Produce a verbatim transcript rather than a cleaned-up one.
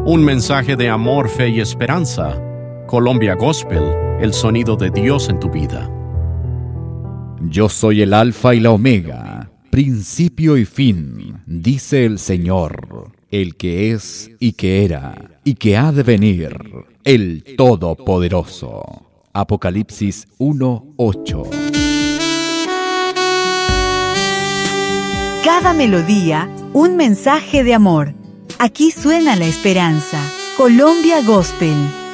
Un mensaje de amor, fe y esperanza. Colombia Gospel, el sonido de Dios en tu vida. Yo soy el Alfa y la Omega, principio y fin, dice el Señor, el que es y que era y que ha de venir, el Todopoderoso. Apocalipsis uno ocho. Cada melodía, un mensaje de amor. Aquí suena la esperanza. Colombia Gospel.